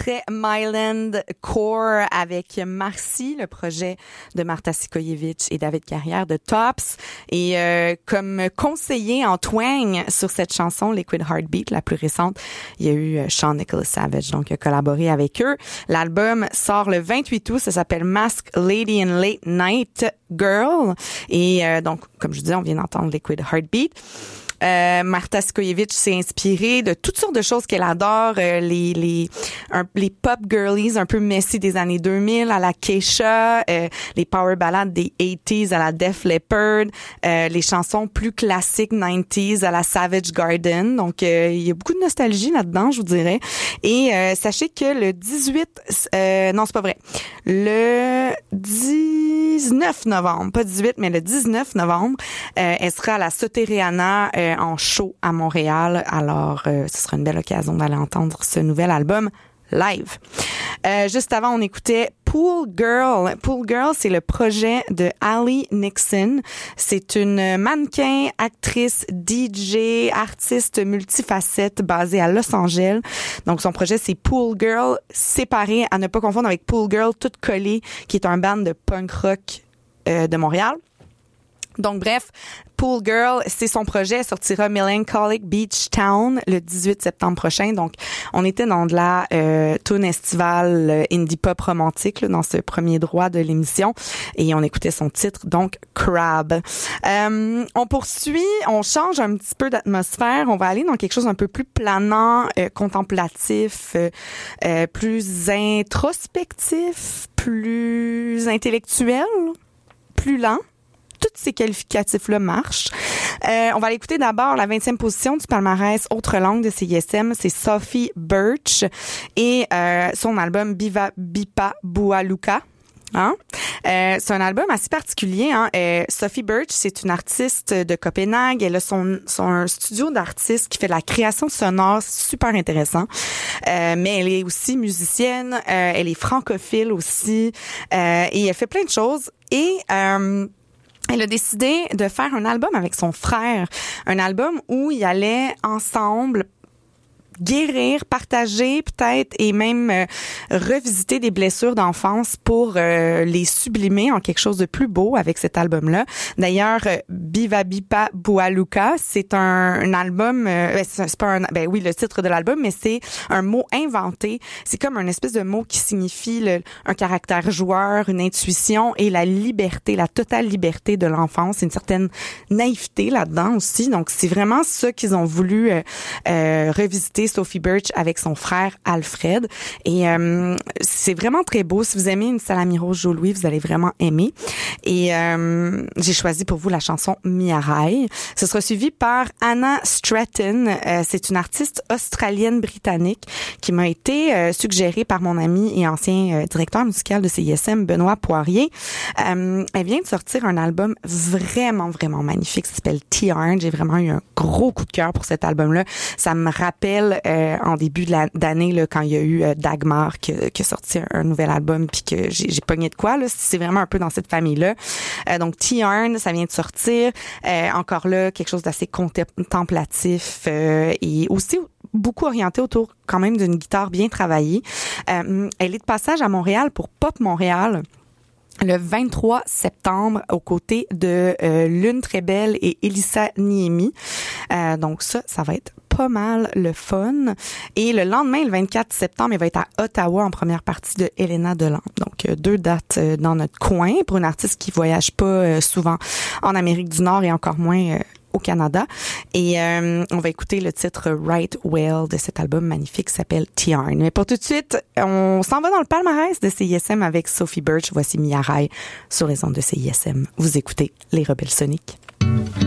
très Myland Core avec Marcy, le projet de Marta Sikojevic et David Carrière de Tops. Et comme conseiller en twang sur cette chanson, Liquid Heartbeat, la plus récente, il y a eu Sean Nicholas Savage, donc il a collaboré avec eux. L'album sort le 28 août, ça s'appelle Mask Lady and Late Night Girl. Et donc, comme je disais, on vient d'entendre Liquid Heartbeat. Marta Sikojevic s'est inspirée de toutes sortes de choses qu'elle adore, les pop girlies un peu messy des années 2000 à la Keisha, les power ballads des 80s à la Def Leppard, les chansons plus classiques 90s à la Savage Garden. Donc il y a beaucoup de nostalgie là-dedans, je vous dirais. Et sachez que le 18 non, c'est pas vrai. Le 19 novembre, pas 18 mais le 19 novembre, elle sera à la Soteriana en show à Montréal. Alors, ce sera une belle occasion d'aller entendre ce nouvel album live. Juste avant, on écoutait Pool Girl. Pool Girl, c'est le projet de Allie Nixon. C'est une mannequin, actrice, DJ, artiste multifacette basée à Los Angeles. Donc, son projet, c'est Pool Girl, séparé, à ne pas confondre avec Pool Girl, toute collée, qui est un band de punk rock de Montréal. Donc, bref, Pool Girl, c'est son projet. Elle sortira Melancholic Beach Town le 18 septembre prochain. Donc, on était dans de la tune estivale indie pop romantique là, dans ce premier droit de l'émission. Et on écoutait son titre, donc Crab. On poursuit, on change un petit peu d'atmosphère. On va aller dans quelque chose un peu plus planant, contemplatif, plus introspectif, plus intellectuel, plus lent. Tous ces qualificatifs-là marchent. On va l'écouter d'abord la 20e position du palmarès Autre langue de CISM, c'est Sophie Birch et son album Biva Bipa Bualuka. Hein? C'est un album assez particulier. Hein? Sophie Birch, c'est une artiste de Copenhague. Elle a son studio d'artiste qui fait de la création sonore, super intéressant. Mais elle est aussi musicienne, elle est francophile aussi, et elle fait plein de choses. Et elle a décidé de faire un album avec son frère, un album où ils allaient ensemble guérir, partager peut-être et même revisiter des blessures d'enfance pour les sublimer en quelque chose de plus beau avec cet album-là. D'ailleurs, Biva Bipa Bualuka, c'est un album, c'est pas un, ben oui, le titre de l'album, mais c'est un mot inventé. C'est comme un espèce de mot qui signifie un caractère joueur, une intuition et la liberté, la totale liberté de l'enfance, une certaine naïveté là-dedans aussi. Donc, c'est vraiment ça qu'ils ont voulu revisiter Sophie Birch avec son frère Alfred. Et c'est vraiment très beau. Si vous aimez une Salami Rose Jo Louis, vous allez vraiment aimer. Et j'ai choisi pour vous la chanson Miarai. Ce sera suivi par Anna Stratton. C'est une artiste australienne-britannique qui m'a été suggérée par mon ami et ancien directeur musical de CISM, Benoît Poirier. Elle vient de sortir un album vraiment, vraiment magnifique. Ça s'appelle T-Arn. J'ai vraiment eu un gros coup de cœur pour cet album-là. Ça me rappelle en début d'année là, quand il y a eu Dagmar qui a sorti un nouvel album puis que j'ai pogné de quoi là. C'est vraiment un peu dans cette famille-là. Donc T-Arn, ça vient de sortir. Encore là, quelque chose d'assez contemplatif et aussi beaucoup orienté autour quand même d'une guitare bien travaillée. Elle est de passage à Montréal pour Pop Montréal le 23 septembre aux côtés de Lune Très Belle et Elissa Niemi. Donc ça va être pas mal le fun. Et le lendemain, le 24 septembre, il va être à Ottawa en première partie de Helena Deland. Donc, 2 dates dans notre coin pour une artiste qui voyage pas souvent en Amérique du Nord et encore moins au Canada. Et on va écouter le titre Right Well de cet album magnifique qui s'appelle T-Arn. Mais pour tout de suite, on s'en va dans le palmarès de CISM avec Sophie Birch. Voici Miarai sur les ondes de CISM. Vous écoutez Les Rebelles Soniques.